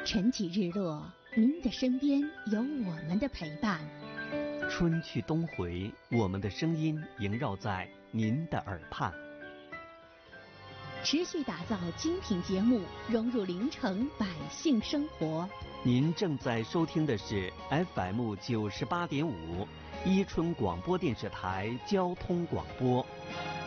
晨起日落，您的身边有我们的陪伴。 春去冬回，我们的声音萦绕在您的耳畔。 持续打造精品节目，融入临城百姓生活。 您正在收听的是 FM 98.5，伊春广播电视台交通广播。